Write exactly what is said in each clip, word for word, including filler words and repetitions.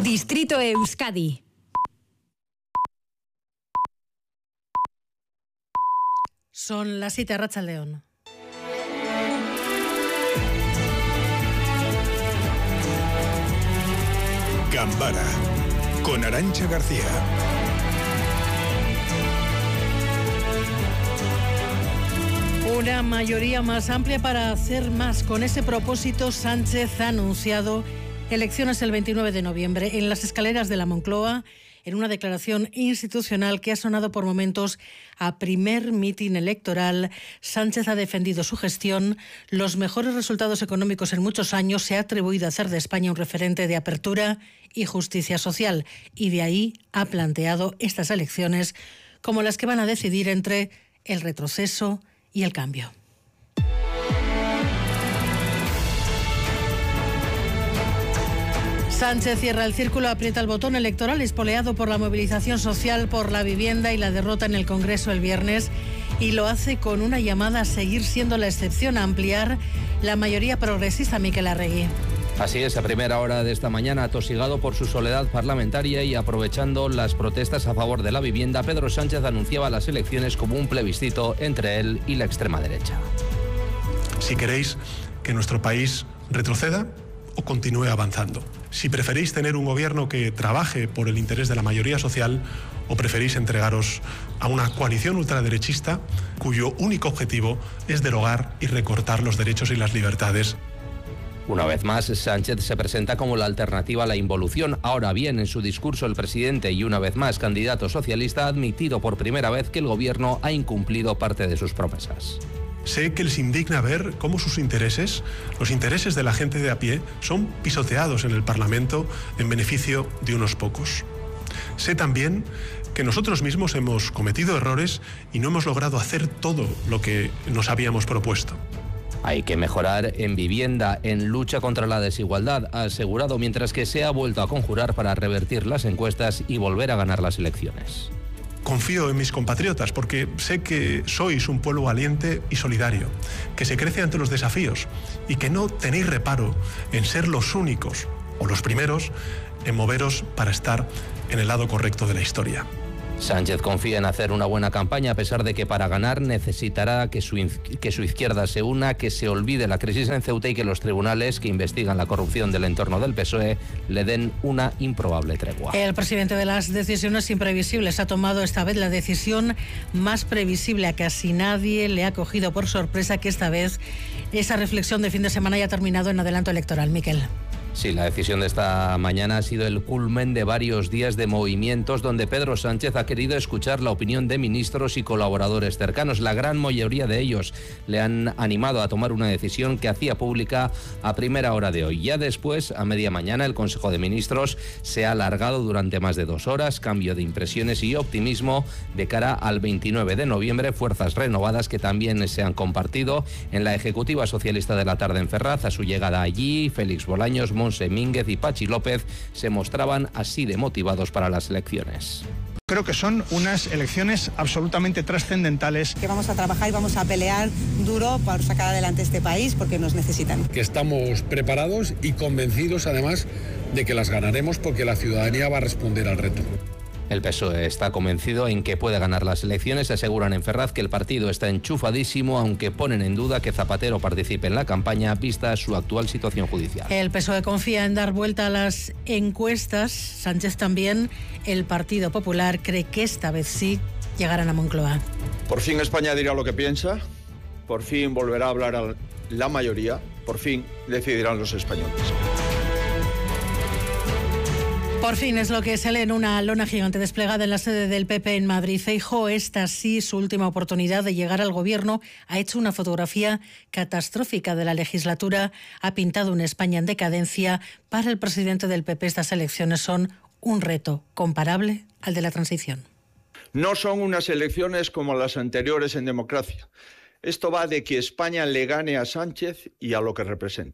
Distrito Euskadi. Son las siete, Arratsaldeon. Gambara, con Arantxa García. Una mayoría más amplia para hacer más. Con ese propósito, Sánchez ha anunciado elecciones el veintinueve de noviembre en las escaleras de la Moncloa, en una declaración institucional que ha sonado por momentos a primer mitin electoral. Sánchez ha defendido su gestión, los mejores resultados económicos en muchos años, se ha atribuido a hacer de España un referente de apertura y justicia social, y de ahí ha planteado estas elecciones como las que van a decidir entre el retroceso y el cambio. Sánchez cierra el círculo, aprieta el botón electoral, espoleado por la movilización social por la vivienda y la derrota en el Congreso el viernes, y lo hace con una llamada a seguir siendo la excepción, a ampliar la mayoría progresista. Miquel Arregui. Así es, a primera hora de esta mañana, atosigado por su soledad parlamentaria y aprovechando las protestas a favor de la vivienda, Pedro Sánchez anunciaba las elecciones como un plebiscito entre él y la extrema derecha. Si queréis que nuestro país retroceda o continúe avanzando. Si preferís tener un gobierno que trabaje por el interés de la mayoría social o preferís entregaros a una coalición ultraderechista cuyo único objetivo es derogar y recortar los derechos y las libertades. Una vez más, Sánchez se presenta como la alternativa a la involución. Ahora bien, en su discurso el presidente y una vez más candidato socialista ha admitido por primera vez que el gobierno ha incumplido parte de sus promesas. Sé que les indigna ver cómo sus intereses, los intereses de la gente de a pie, son pisoteados en el Parlamento en beneficio de unos pocos. Sé también que nosotros mismos hemos cometido errores y no hemos logrado hacer todo lo que nos habíamos propuesto. Hay que mejorar en vivienda, en lucha contra la desigualdad, ha asegurado, mientras que se ha vuelto a conjurar para revertir las encuestas y volver a ganar las elecciones. Confío en mis compatriotas porque sé que sois un pueblo valiente y solidario, que se crece ante los desafíos y que no tenéis reparo en ser los únicos o los primeros en moveros para estar en el lado correcto de la historia. Sánchez confía en hacer una buena campaña, a pesar de que para ganar necesitará que su, que su izquierda se una, que se olvide la crisis en Ceuta y que los tribunales que investigan la corrupción del entorno del P S O E le den una improbable tregua. El presidente de las decisiones imprevisibles ha tomado esta vez la decisión más previsible. A casi nadie le ha cogido por sorpresa que esta vez esa reflexión de fin de semana haya terminado en adelanto electoral. Miquel. Sí, la decisión de esta mañana ha sido el culmen de varios días de movimientos donde Pedro Sánchez ha querido escuchar la opinión de ministros y colaboradores cercanos. La gran mayoría de ellos le han animado a tomar una decisión que hacía pública a primera hora de hoy. Ya después, a media mañana, el Consejo de Ministros se ha alargado durante más de dos horas. Cambio de impresiones y optimismo de cara al veintinueve de noviembre. Fuerzas renovadas que también se han compartido en la Ejecutiva Socialista de la tarde en Ferraz. A su llegada allí, Félix Bolaños, Monse Mínguez y Pachi López se mostraban así de motivados para las elecciones. Creo que son unas elecciones absolutamente trascendentales. Que vamos a trabajar y vamos a pelear duro para sacar adelante este país porque nos necesitan. Que estamos preparados y convencidos además de que las ganaremos porque la ciudadanía va a responder al reto. El P S O E está convencido en que puede ganar las elecciones. Aseguran en Ferraz que el partido está enchufadísimo, aunque ponen en duda que Zapatero participe en la campaña vista su actual situación judicial. El P S O E confía en dar vuelta a las encuestas. Sánchez también. El Partido Popular cree que esta vez sí llegarán a Moncloa. Por fin España dirá lo que piensa, por fin volverá a hablar a la mayoría, por fin decidirán los españoles. Por fin es lo que se lee en una lona gigante desplegada en la sede del P P en Madrid. Feijóo, esta sí, su última oportunidad de llegar al gobierno, ha hecho una fotografía catastrófica de la legislatura, ha pintado una España en decadencia. Para el presidente del P P estas elecciones son un reto comparable al de la transición. No son unas elecciones como las anteriores en democracia. Esto va de que España le gane a Sánchez y a lo que representa.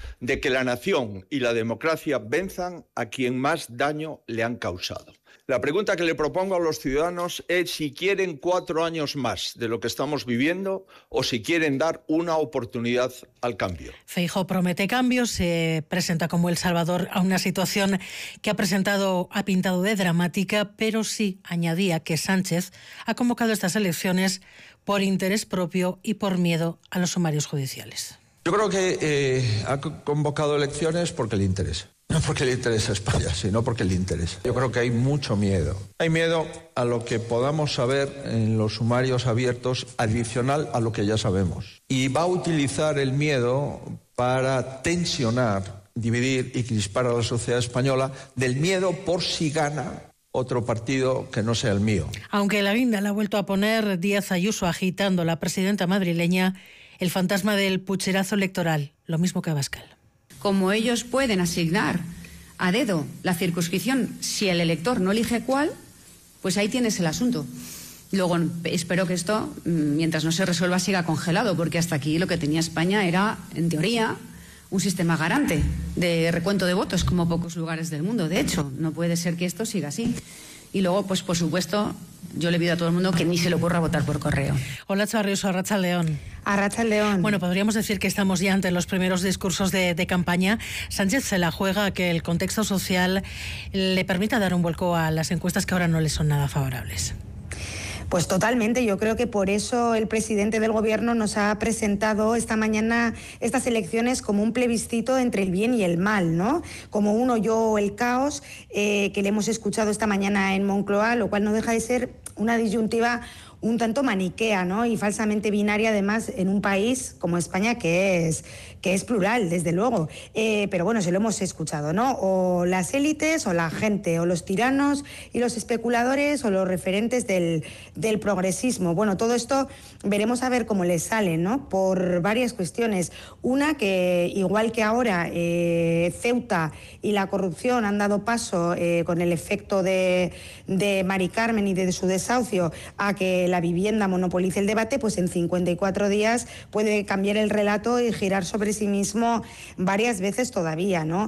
de que la nación y la democracia venzan a quien más daño le han causado. La pregunta que le propongo a los ciudadanos es si quieren cuatro años más de lo que estamos viviendo o si quieren dar una oportunidad al cambio. Feijóo promete cambios, se presenta como El Salvador a una situación que ha presentado, ha pintado de dramática, pero sí añadía que Sánchez ha convocado estas elecciones por interés propio y por miedo a los sumarios judiciales. Yo creo que eh, ha convocado elecciones porque le interesa. No porque le interesa a España, sino porque le interesa. Yo creo que hay mucho miedo. Hay miedo a lo que podamos saber en los sumarios abiertos adicional a lo que ya sabemos. Y va a utilizar el miedo para tensionar, dividir y crispar a la sociedad española del miedo por si gana otro partido que no sea el mío. Aunque la guinda la ha vuelto a poner Díaz Ayuso agitando a la presidenta madrileña, el fantasma del pucherazo electoral, lo mismo que Abascal. Como ellos pueden asignar a dedo la circunscripción, si el elector no elige cuál, pues ahí tienes el asunto. Luego, espero que esto, mientras no se resuelva, siga congelado, porque hasta aquí lo que tenía España era, en teoría, un sistema garante de recuento de votos, como pocos lugares del mundo. De hecho, no puede ser que esto siga así. Y luego, pues por supuesto, yo le pido a todo el mundo que ni se le ocurra votar por correo. Hola, Chavarriuso, Arratsaldeon. Arratsaldeon. Bueno, podríamos decir que estamos ya ante los primeros discursos de, de campaña. Sánchez se la juega a que el contexto social le permita dar un vuelco a las encuestas que ahora no le son nada favorables. Pues totalmente, yo creo que por eso el presidente del Gobierno nos ha presentado esta mañana estas elecciones como un plebiscito entre el bien y el mal, ¿no? Como uno yo el caos, eh, que le hemos escuchado esta mañana en Moncloa, lo cual no deja de ser una disyuntiva un tanto maniquea, ¿no? Y falsamente binaria, además, en un país como España que es, que es plural, desde luego. Eh, pero bueno, se lo hemos escuchado, ¿no? O las élites o la gente, o los tiranos y los especuladores o los referentes del, del progresismo. Bueno, todo esto veremos a ver cómo le sale, ¿no? Por varias cuestiones. Una, que igual que ahora eh, Ceuta y la corrupción han dado paso eh, con el efecto de, de Mari Carmen y de su desahucio a que la vivienda monopolice el debate, pues en cincuenta y cuatro días puede cambiar el relato y girar sobre sí mismo varias veces todavía, ¿no?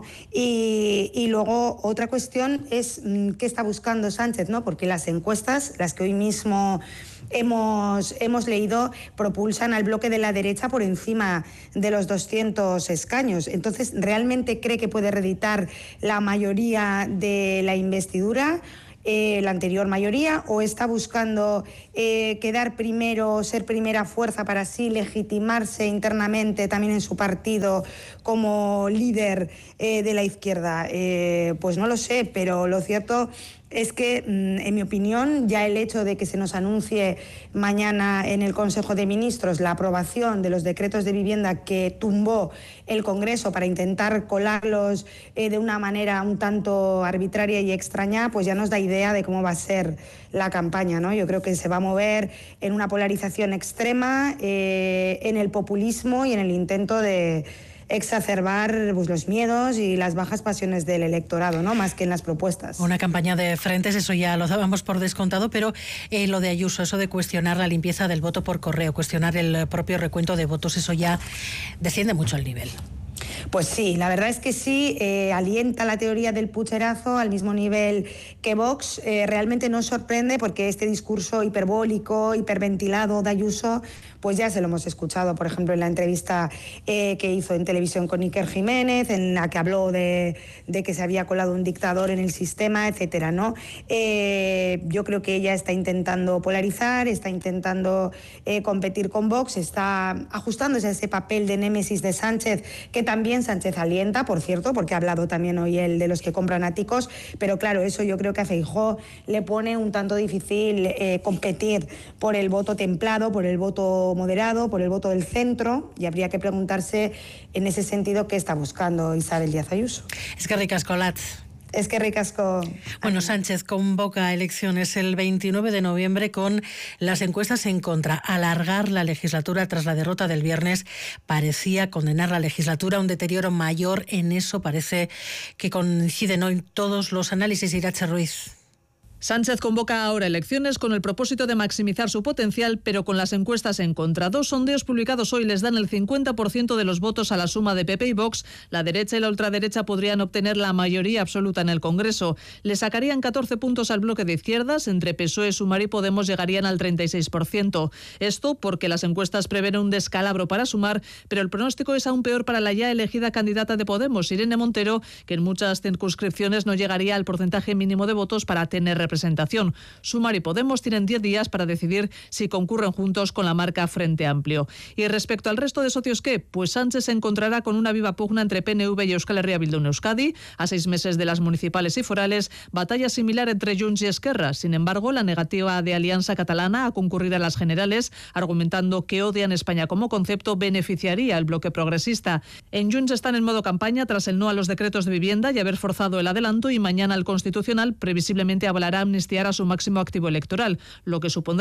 Y, y luego otra cuestión es qué está buscando Sánchez, ¿no? Porque las encuestas, las que hoy mismo hemos, hemos leído, propulsan al bloque de la derecha por encima de los doscientos escaños. Entonces, ¿realmente cree que puede reeditar la mayoría de la investidura? Eh, la anterior mayoría, o está buscando eh, quedar primero, ser primera fuerza para así legitimarse internamente también en su partido como líder eh, de la izquierda? Eh, pues no lo sé, pero lo cierto es que, en mi opinión, ya el hecho de que se nos anuncie mañana en el Consejo de Ministros la aprobación de los decretos de vivienda que tumbó el Congreso para intentar colarlos eh, de una manera un tanto arbitraria y extraña, pues ya nos da idea de cómo va a ser la campaña, ¿no? Yo creo que se va a mover en una polarización extrema, eh, en el populismo y en el intento de exacerbar pues, los miedos y las bajas pasiones del electorado, ¿no? Más que en las propuestas. Una campaña de frentes, eso ya lo dábamos por descontado, pero eh, lo de Ayuso, eso de cuestionar la limpieza del voto por correo, cuestionar el propio recuento de votos, eso ya desciende mucho el nivel. Pues sí, la verdad es que sí, eh, alienta la teoría del pucherazo al mismo nivel que Vox. Eh, realmente no sorprende porque este discurso hiperbólico, hiperventilado de Ayuso, pues ya se lo hemos escuchado, por ejemplo, en la entrevista eh, que hizo en televisión con Iker Jiménez, en la que habló de, de que se había colado un dictador en el sistema, etcétera, ¿no? Eh, yo creo que ella está intentando polarizar, está intentando eh, competir con Vox, está ajustándose a ese papel de némesis de Sánchez, que también Sánchez alienta, por cierto, porque ha hablado también hoy él de los que compran áticos, pero claro, eso yo creo que a Feijóo le pone un tanto difícil eh, competir por el voto templado, por el voto moderado, por el voto del centro, y habría que preguntarse en ese sentido qué está buscando Isabel Díaz Ayuso. Es que ricasco, Lat. Es que ricasco. Bueno, Sánchez convoca elecciones el veintinueve de noviembre con las encuestas en contra. Alargar la legislatura tras la derrota del viernes parecía condenar la legislatura a un deterioro mayor. En eso parece que coinciden hoy todos los análisis. Irache Ruiz. Sánchez convoca ahora elecciones con el propósito de maximizar su potencial, pero con las encuestas en contra. Dos sondeos publicados hoy les dan el cincuenta por ciento de los votos a la suma de P P y Vox. La derecha y la ultraderecha podrían obtener la mayoría absoluta en el Congreso. Le sacarían catorce puntos al bloque de izquierdas. Entre P S O E, Sumar y Podemos llegarían al treinta y seis por ciento. Esto porque las encuestas prevén un descalabro para Sumar, pero el pronóstico es aún peor para la ya elegida candidata de Podemos, Irene Montero, que en muchas circunscripciones no llegaría al porcentaje mínimo de votos para tener representación. Presentación. Sumar y Podemos tienen diez días para decidir si concurren juntos con la marca Frente Amplio. Y respecto al resto de socios, ¿qué? Pues Sánchez se encontrará con una viva pugna entre P N V y Euskal Herria Bildu en Euskadi. A seis meses de las municipales y forales, batalla similar entre Junts y Esquerra. Sin embargo, la negativa de Alianza Catalana a concurrir a las generales, argumentando que odian España como concepto, beneficiaría al bloque progresista. En Junts están en modo campaña tras el no a los decretos de vivienda y haber forzado el adelanto, y mañana el Constitucional previsiblemente avalará amnistiar a su máximo activo electoral, lo que supondrá